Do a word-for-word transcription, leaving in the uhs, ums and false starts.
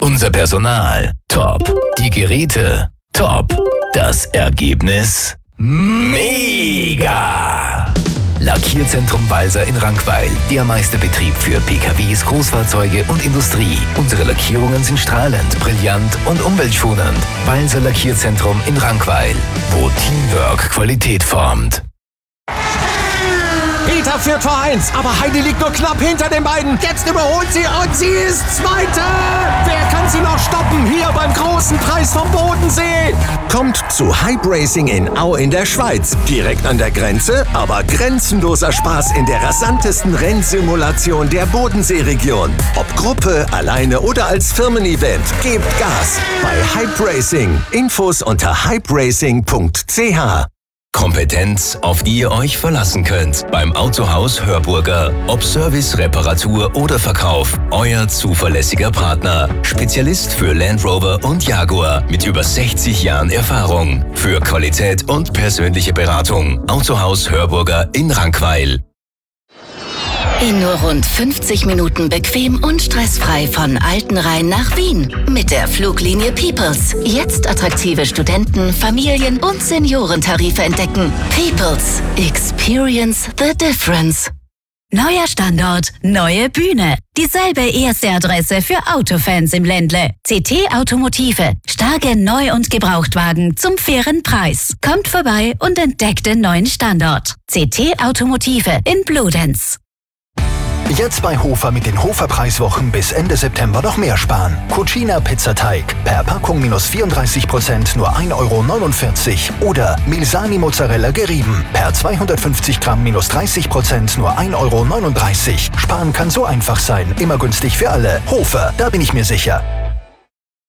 Unser Personal top. Die Geräte top. Das Ergebnis mega. Lackierzentrum Walser in Rankweil. Der Meisterbetrieb für P K Ws, Großfahrzeuge und Industrie. Unsere Lackierungen sind strahlend, brillant und umweltschonend. Walser Lackierzentrum in Rankweil, wo Teamwork Qualität formt. Peter führt vor eins, aber Heidi liegt nur knapp hinter den beiden. Jetzt überholt sie und sie ist Zweite. Wer kann sie noch stoppen? Hier beim großen Preis vom Bodensee. Kommt zu Hype Racing in Au in der Schweiz. Direkt an der Grenze, aber grenzenloser Spaß in der rasantesten Rennsimulation der Bodenseeregion. Ob Gruppe, alleine oder als Firmen-Event. Gebt Gas bei Hype Racing. Infos unter hype racing punkt c h. Kompetenz, auf die ihr euch verlassen könnt. Beim Autohaus Hörburger. Ob Service, Reparatur oder Verkauf. Euer zuverlässiger Partner. Spezialist für Land Rover und Jaguar. Mit über sechzig Jahren Erfahrung. Für Qualität und persönliche Beratung. Autohaus Hörburger in Rankweil. In nur rund fünfzig Minuten bequem und stressfrei von Altenrhein nach Wien. Mit der Fluglinie Peoples. Jetzt attraktive Studenten-, Familien- und Seniorentarife entdecken. Peoples. Experience the difference. Neuer Standort, neue Bühne. Dieselbe erste Adresse für Autofans im Ländle. C T Automotive. Starke Neu- und Gebrauchtwagen zum fairen Preis. Kommt vorbei und entdeckt den neuen Standort. C T Automotive in Bludenz. Jetzt bei Hofer mit den Hofer-Preiswochen bis Ende September noch mehr sparen. Cucina Pizzateig. Per Packung minus vierunddreißig Prozent nur ein Euro neunundvierzig. Oder Milsani Mozzarella gerieben. Per zweihundertfünfzig Gramm minus dreißig Prozent nur ein Euro neununddreißig. Sparen kann so einfach sein. Immer günstig für alle. Hofer, da bin ich mir sicher.